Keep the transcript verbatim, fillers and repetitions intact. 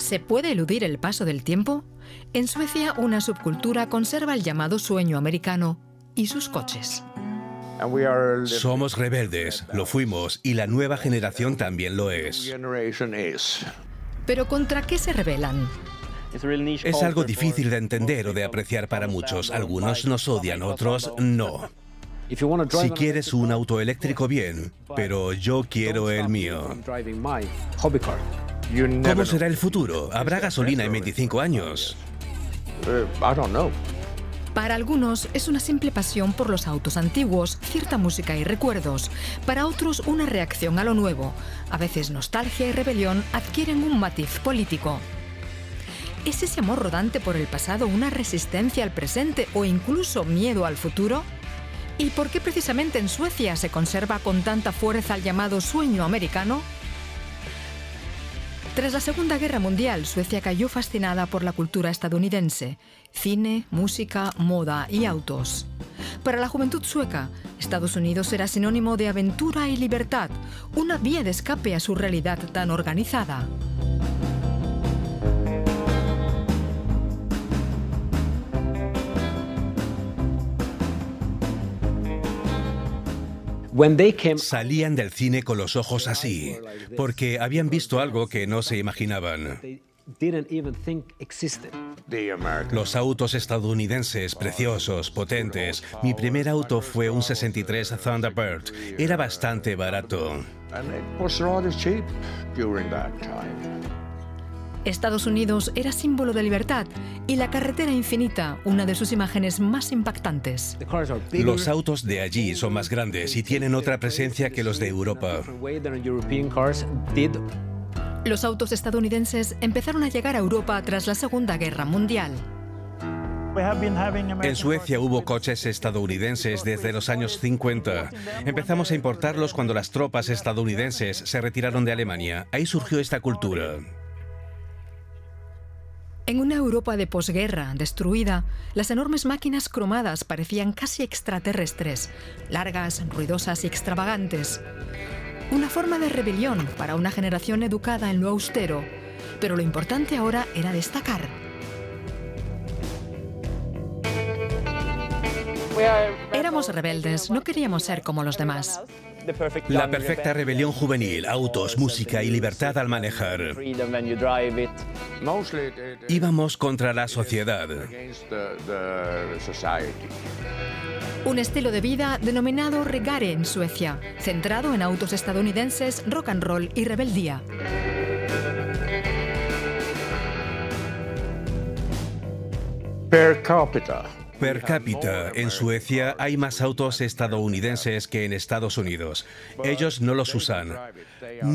¿Se puede eludir el paso del tiempo? En Suecia, una subcultura conserva el llamado sueño americano y sus coches. Somos rebeldes, lo fuimos, y la nueva generación también lo es. ¿Pero contra qué se rebelan? Es algo difícil de entender o de apreciar para muchos. Algunos nos odian, otros no. Si quieres un auto eléctrico, bien, pero yo quiero el mío. ¿Cómo será el futuro? ¿Habrá gasolina en veinticinco años? Para algunos es una simple pasión por los autos antiguos, cierta música y recuerdos. Para otros, una reacción a lo nuevo. A veces nostalgia y rebelión adquieren un matiz político. ¿Es ese amor rodante por el pasado una resistencia al presente o incluso miedo al futuro? ¿Y por qué precisamente en Suecia se conserva con tanta fuerza el llamado sueño americano? Tras la Segunda Guerra Mundial, Suecia cayó fascinada por la cultura estadounidense: cine, música, moda y autos. Para la juventud sueca, Estados Unidos era sinónimo de aventura y libertad, una vía de escape a su realidad tan organizada. Salían del cine con los ojos así, porque habían visto algo que no se imaginaban. Los autos estadounidenses, preciosos, potentes. Mi primer auto fue un sesenta y tres Thunderbird. Era bastante barato. Estados Unidos era símbolo de libertad y la carretera infinita, una de sus imágenes más impactantes. Los autos de allí son más grandes y tienen otra presencia que los de Europa. Los autos estadounidenses empezaron a llegar a Europa tras la Segunda Guerra Mundial. En Suecia hubo coches estadounidenses desde los años cincuenta. Empezamos a importarlos cuando las tropas estadounidenses se retiraron de Alemania. Ahí surgió esta cultura. En una Europa de posguerra, destruida, las enormes máquinas cromadas parecían casi extraterrestres, largas, ruidosas y extravagantes. Una forma de rebelión para una generación educada en lo austero, pero lo importante ahora era destacar. Éramos rebeldes, no queríamos ser como los demás. La perfecta rebelión juvenil, autos, música y libertad al manejar. Íbamos contra la sociedad. Un estilo de vida denominado reggae en Suecia, centrado en autos estadounidenses, rock and roll y rebeldía. Per cápita. Per cápita, en Suecia hay más autos estadounidenses que en Estados Unidos. Ellos no los usan.